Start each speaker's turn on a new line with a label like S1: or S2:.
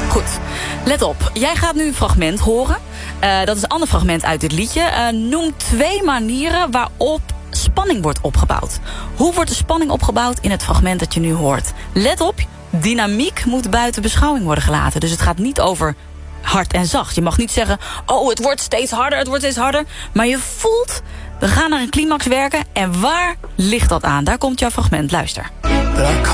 S1: Goed, let op. Jij gaat nu een fragment horen. Dat is een ander fragment uit dit liedje. Noem 2 manieren waarop spanning wordt opgebouwd. Hoe wordt de spanning opgebouwd in het fragment dat je nu hoort? Let op, dynamiek moet buiten beschouwing worden gelaten. Dus het gaat niet over hard en zacht. Je mag niet zeggen, oh, het wordt steeds harder, het wordt steeds harder. Maar je voelt, we gaan naar een climax werken. En waar ligt dat aan? Daar komt jouw fragment, luister.